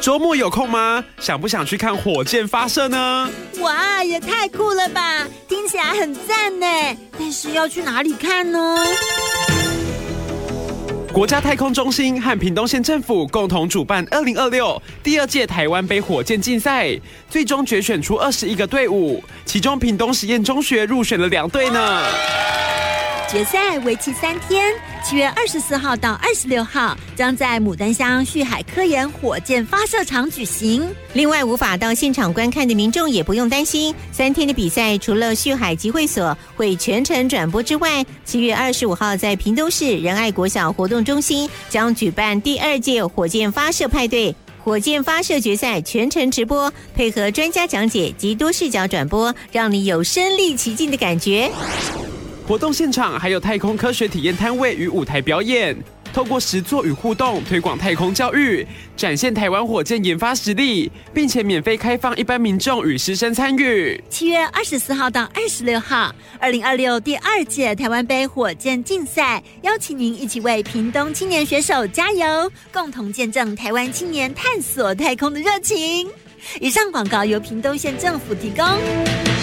周末有空吗？想不想去看火箭发射呢？ 哇，也太酷了吧！听起来很赞呢，但是要去哪里看呢？ 国家太空中心和屏东县政府共同主办2026第2届台湾杯火箭竞赛，最终决选出21个队伍，其中屏东实验中学入选了2队呢。 决赛为期3天，7月24号到26号，将在牡丹乡旭海科研火箭发射场举行。 另外，无法到现场观看的民众也不用担心，3天的比赛除了旭海集会所会全程转播之外，7月25号在屏东市仁爱国小活动中心将举办第2届火箭发射派对。火箭发射决赛全程直播，配合专家讲解及多视角转播，让你有身临其境的感觉。 活动现场还有太空科学体验摊位与舞台表演，透过实作与互动推广太空教育，展现台湾火箭研发实力，并且免费开放一般民众与师生参与。 7月24号到26号，2026第2届台湾杯火箭竞赛，邀请您一起为屏东青年选手加油，共同见证台湾青年探索太空的热情。以上广告由屏东县政府提供。